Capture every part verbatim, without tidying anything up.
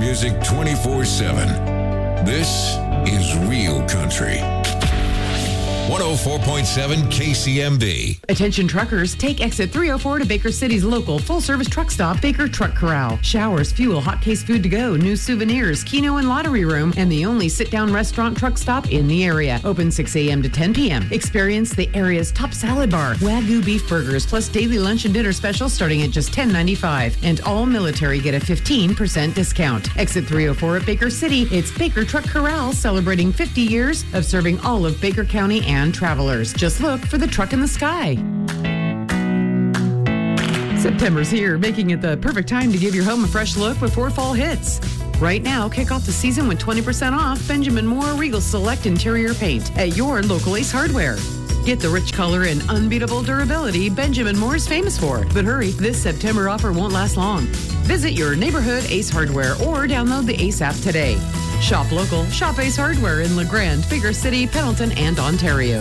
music twenty-four seven. This is Real Country. one oh four point seven K C M B. Attention truckers, take exit three oh four to Baker City's local full-service truck stop, Baker Truck Corral. Showers, fuel, hot case food to go, new souvenirs, Keno and lottery room, and the only sit-down restaurant truck stop in the area. Open six a.m. to ten p.m. Experience the area's top salad bar, Wagyu beef burgers, plus daily lunch and dinner specials starting at just ten ninety-five. And all military get a fifteen percent discount. Exit three oh four at Baker City. It's Baker Truck Corral, celebrating fifty years of serving all of Baker County and and travelers. Just look for the truck in the sky. September's here, making it the perfect time to give your home a fresh look before fall hits. Right now, kick off the season with twenty percent off Benjamin Moore Regal Select Interior Paint at your local Ace Hardware. Get the rich color and unbeatable durability Benjamin Moore is famous for. But hurry, this September offer won't last long. Visit your neighborhood Ace Hardware or download the Ace app today. Shop local. Shop Ace Hardware in LeGrand, Baker City, Pendleton, and Ontario.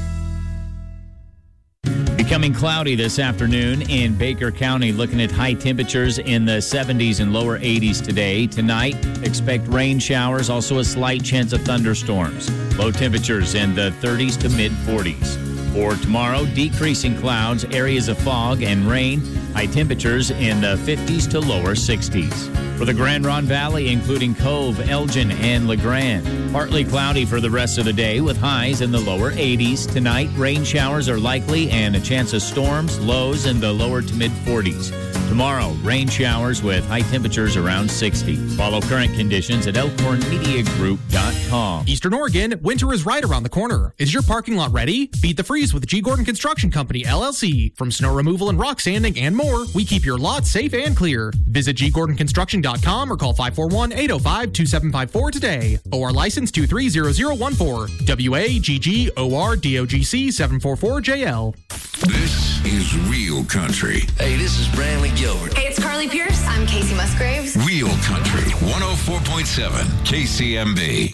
Becoming cloudy this afternoon in Baker County, looking at high temperatures in the seventies and lower eighties today. Tonight, expect rain showers, also a slight chance of thunderstorms. Low temperatures in the thirties to mid forties. For tomorrow, decreasing clouds, areas of fog and rain, high temperatures in the fifties to lower sixties. For the Grand Ronde Valley, including Cove, Elgin, and LeGrand, partly cloudy for the rest of the day with highs in the lower eighties. Tonight, rain showers are likely and a chance of storms, lows in the lower to mid forties. Tomorrow, rain showers with high temperatures around sixty. Follow current conditions at elkhorn media group dot com. Eastern Oregon, winter is right around the corner. Is your parking lot ready? Beat the freeze with G. Gordon Construction Company, L L C. From snow removal and rock sanding and more, we keep your lot safe and clear. Visit g gordon construction dot com or call five four one, eight oh five, two seven five four today. O R license two three zero zero one four. W A G G O R D O G C seven four four J L. This is Real Country. Hey, this is Brantley Gilbert. Hey, it's Carly Pierce. I'm Casey Musgraves. Real Country, one oh four point seven K C M B.